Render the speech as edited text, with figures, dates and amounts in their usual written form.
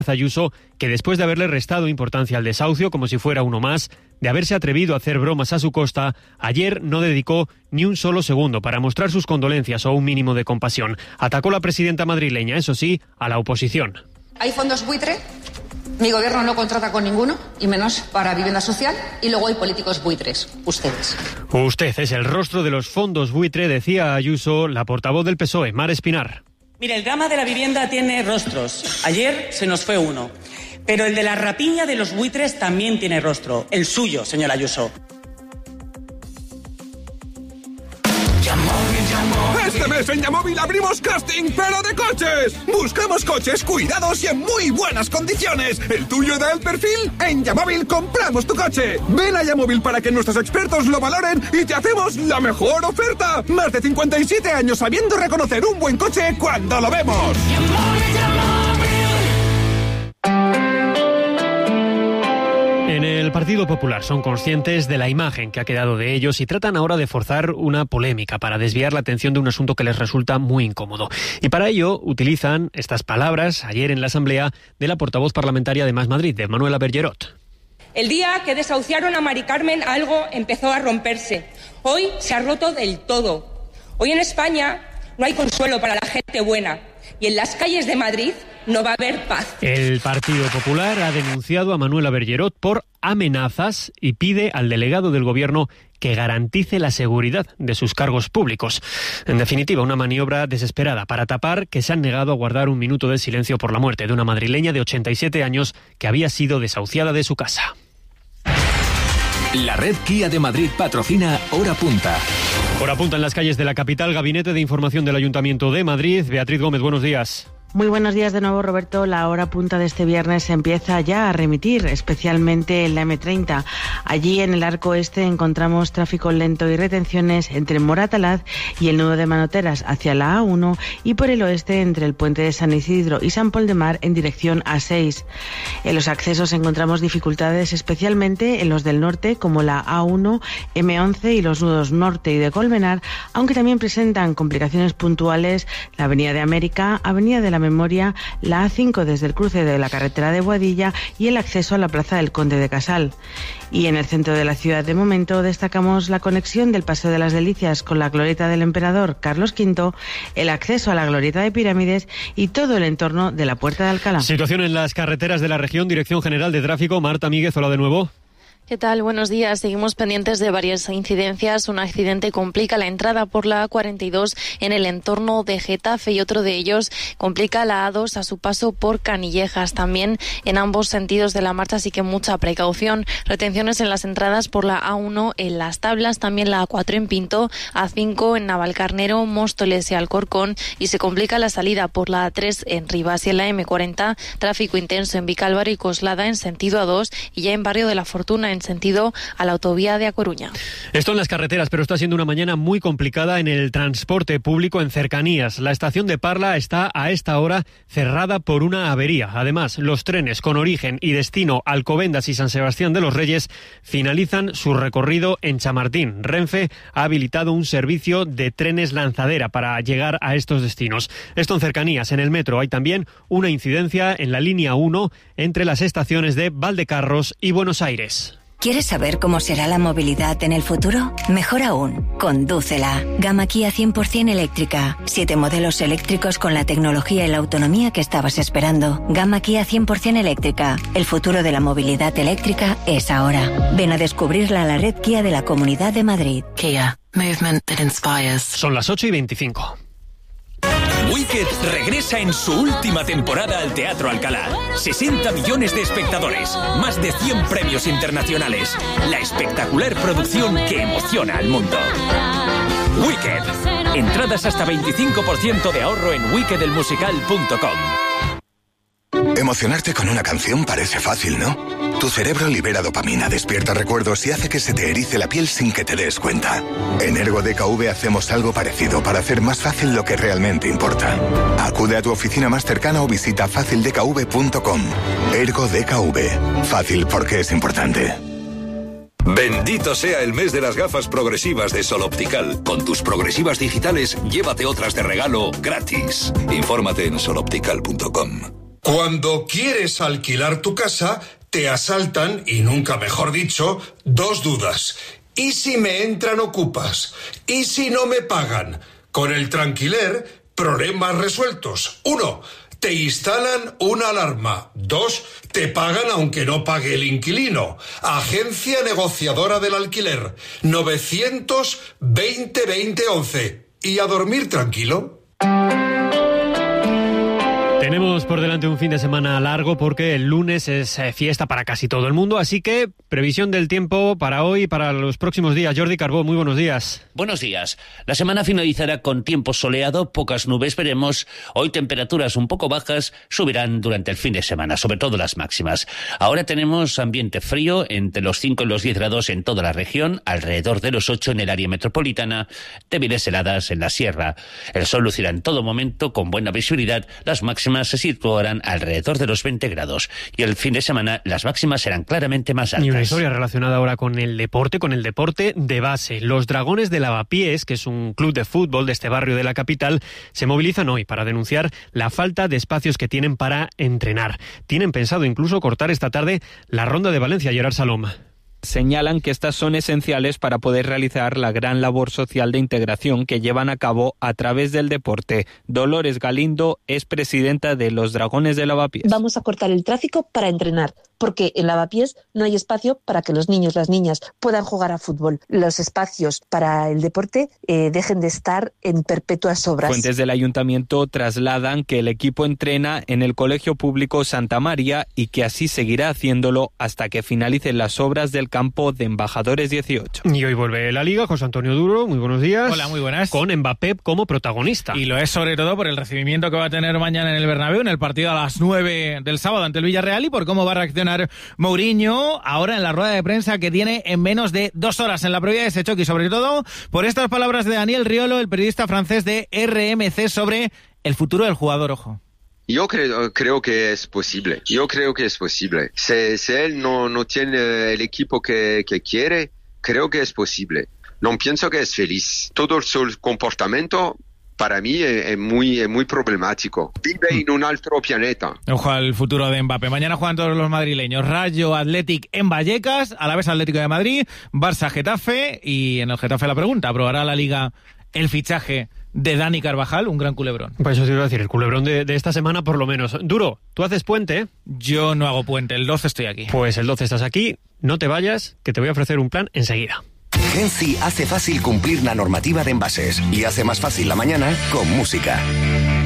Ayuso, que después de haberle restado importancia al desahucio como si fuera uno más, de haberse atrevido a hacer bromas a su costa, ayer no dedicó ni un solo segundo para mostrar sus condolencias o un mínimo de compasión. Atacó la presidenta madrileña, eso sí, a la oposición. ¿Hay fondos buitre? Mi gobierno no contrata con ninguno, y menos para vivienda social, y luego hay políticos buitres, ustedes. Usted es el rostro de los fondos buitre, decía Ayuso, la portavoz del PSOE, Mar Espinar. Mire, el drama de la vivienda tiene rostros. Ayer se nos fue uno. Pero el de la rapiña de los buitres también tiene rostro. El suyo, señora Ayuso. Este mes en Yamóvil abrimos casting, pero de coches. Buscamos coches cuidados y en muy buenas condiciones. ¿El tuyo da el perfil? En Yamóvil compramos tu coche. Ven a Yamóvil para que nuestros expertos lo valoren y te hacemos la mejor oferta. Más de 57 años sabiendo reconocer un buen coche cuando lo vemos. En el Partido Popular son conscientes de la imagen que ha quedado de ellos y tratan ahora de forzar una polémica para desviar la atención de un asunto que les resulta muy incómodo. Y para ello utilizan estas palabras ayer en la Asamblea de la portavoz parlamentaria de Más Madrid, de Manuela Bergerot. El día que desahuciaron a Mari Carmen algo empezó a romperse. Hoy se ha roto del todo. Hoy en España no hay consuelo para la gente buena y en las calles de Madrid no va a haber paz. El Partido Popular ha denunciado a Manuela Bergerot por amenazas y pide al delegado del Gobierno que garantice la seguridad de sus cargos públicos. En definitiva, una maniobra desesperada para tapar que se han negado a guardar un minuto de silencio por la muerte de una madrileña de 87 años que había sido desahuciada de su casa. La red Kia de Madrid patrocina Hora Punta. Hora Punta en las calles de la capital, Gabinete de Información del Ayuntamiento de Madrid. Beatriz Gómez, buenos días. Muy buenos días de nuevo, Roberto. La hora punta de este viernes empieza ya a remitir, especialmente en la M30. Allí en el arco este encontramos tráfico lento y retenciones entre Moratalaz y el nudo de Manoteras hacia la A1 y por el oeste entre el puente de San Isidro y San Pol de Mar en dirección A6. En los accesos encontramos dificultades especialmente en los del norte como la A1, M11 y los nudos norte y de Colmenar, aunque también presentan complicaciones puntuales la Avenida de América, Avenida de la Memoria, la A5 desde el cruce de la carretera de Boadilla y el acceso a la Plaza del Conde de Casal. Y en el centro de la ciudad de momento destacamos la conexión del Paseo de las Delicias con la glorieta del Emperador Carlos V, el acceso a la glorieta de Pirámides y todo el entorno de la Puerta de Alcalá. Situación en las carreteras de la región, Dirección General de Tráfico. Marta Míguez, hola de nuevo. ¿Qué tal? Buenos días. Seguimos pendientes de varias incidencias. Un accidente complica la entrada por la A42 en el entorno de Getafe y otro de ellos complica la A2 a su paso por Canillejas. También en ambos sentidos de la marcha, así que mucha precaución. Retenciones en las entradas por la A1 en Las Tablas, también la A4 en Pinto, A5 en Navalcarnero, Móstoles y Alcorcón, y se complica la salida por la A3 en Rivas y en la M40. Tráfico intenso en Vicálvaro y Coslada en sentido A2 y ya en Barrio de la Fortuna en sentido a la autovía de A Coruña. Esto en las carreteras, pero está siendo una mañana muy complicada en el transporte público en cercanías. La estación de Parla está a esta hora cerrada por una avería. Además, los trenes con origen y destino Alcobendas y San Sebastián de los Reyes finalizan su recorrido en Chamartín. Renfe ha habilitado un servicio de trenes lanzadera para llegar a estos destinos. Esto en cercanías. En el metro hay también una incidencia en la línea 1 entre las estaciones de Valdecarros y Buenos Aires. ¿Quieres saber cómo será la movilidad en el futuro? Mejor aún, condúcela. Gama Kia 100% eléctrica. 7 modelos eléctricos con la tecnología y la autonomía que estabas esperando. Gama Kia 100% eléctrica. El futuro de la movilidad eléctrica es ahora. Ven a descubrirla a la red Kia de la Comunidad de Madrid. Kia. Movement that inspires. Son las 8:25. Wicked regresa en su última temporada al Teatro Alcalá. 60 millones de espectadores, más de 100 premios internacionales. La espectacular producción que emociona al mundo. Wicked. Entradas hasta 25% de ahorro en wickedelmusical.com. Emocionarte con una canción parece fácil, ¿no? Tu cerebro libera dopamina, despierta recuerdos y hace que se te erice la piel sin que te des cuenta. En ErgoDKV hacemos algo parecido para hacer más fácil lo que realmente importa. Acude a tu oficina más cercana o visita facildkv.com. ErgoDKV. Fácil porque es importante. Bendito sea el mes de las gafas progresivas de Sol Optical. Con tus progresivas digitales, llévate otras de regalo gratis. Infórmate en soloptical.com. Cuando quieres alquilar tu casa, te asaltan, y nunca mejor dicho, 2 dudas. ¿Y si me entran ocupas? ¿Y si no me pagan? Con el Tranquiler, problemas resueltos. 1. Te instalan una alarma. 2. Te pagan aunque no pague el inquilino. Agencia negociadora del alquiler. 920-2011. ¿Y a dormir tranquilo? Tenemos por delante un fin de semana largo porque el lunes es fiesta para casi todo el mundo, así que previsión del tiempo para hoy y para los próximos días. Jordi Carbó, muy buenos días. Buenos días. La semana finalizará con tiempo soleado, pocas nubes veremos. Hoy temperaturas un poco bajas subirán durante el fin de semana, sobre todo las máximas. Ahora tenemos ambiente frío, entre los 5 y los 10 grados en toda la región, alrededor de los 8 en el área metropolitana, débiles heladas en la sierra. El sol lucirá en todo momento con buena visibilidad, las máximas se situarán alrededor de los 20 grados y el fin de semana las máximas serán claramente más altas. Y una historia relacionada ahora con el deporte de base. Los Dragones de Lavapiés, que es un club de fútbol de este barrio de la capital, se movilizan hoy para denunciar la falta de espacios que tienen para entrenar. Tienen pensado incluso cortar esta tarde la Ronda de Valencia. Gerard Salom. Señalan que estas son esenciales para poder realizar la gran labor social de integración que llevan a cabo a través del deporte. Dolores Galindo es presidenta de los Dragones de Lavapiés. Vamos a cortar el tráfico para entrenar, porque en Lavapiés no hay espacio para que los niños, las niñas puedan jugar a fútbol. Los espacios para el deporte dejen de estar en perpetuas obras. Fuentes del ayuntamiento trasladan que el equipo entrena en el Colegio Público Santa María y que así seguirá haciéndolo hasta que finalicen las obras del campo de Embajadores 18. Y hoy vuelve la Liga. José Antonio Duro, muy buenos días. Hola, muy buenas. Con Mbappé como protagonista. Y lo es sobre todo por el recibimiento que va a tener mañana en el Bernabéu, en el partido a las 9 del sábado ante el Villarreal, y por cómo va a reaccionar Mourinho ahora en la rueda de prensa que tiene en menos de 2 horas en la previa de ese choque, y sobre todo por estas palabras de Daniel Riolo, el periodista francés de RMC, sobre el futuro del jugador. Ojo. Yo creo que es posible. Si él no tiene el equipo que quiere, creo que es posible. No pienso que es feliz. Todo su comportamiento para mí es muy problemático. Vive en un otro planeta. Ojo al futuro de Mbappé. Mañana juegan todos los madrileños. Rayo Athletic en Vallecas, Alavés Atlético de Madrid, Barça Getafe, y en el Getafe la pregunta, ¿aprobará la Liga el fichaje de Dani Carvajal, un gran culebrón? Pues eso te iba a decir, el culebrón de esta semana por lo menos. Duro, ¿tú haces puente? Yo no hago puente, el 12 estoy aquí. Pues el 12 estás aquí, no te vayas, que te voy a ofrecer un plan enseguida. Genci hace fácil cumplir la normativa de envases y hace más fácil la mañana con música.